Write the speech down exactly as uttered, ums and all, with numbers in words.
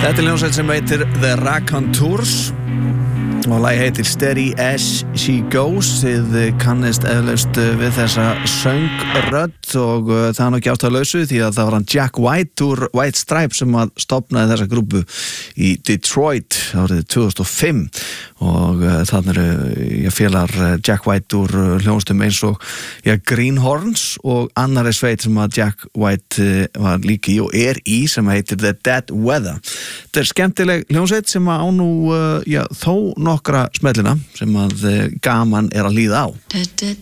Þetta er hljómsveit sem heitir The Raconteurs og lagi heitir Steady As She Goes. Þið kannist eðlaust við þessa söngrödd og uh, það er nú ekki ástæðulausu því að það var hann Jack White úr White Stripes sem að stofnaði þessa grúpu í Detroit árið tvö þúsund og fimm og uh, þannig eru félagar uh, Jack White úr uh, hljómsveitum eins og ja, Greenhorns og annari sveit sem að Jack White uh, var líka í og er í sem heitir The Dead Weather. Þetta er skemmtileg hljómsveit sem að á nú uh, já, þó nokkra smellina sem að uh, gaman er að líða á.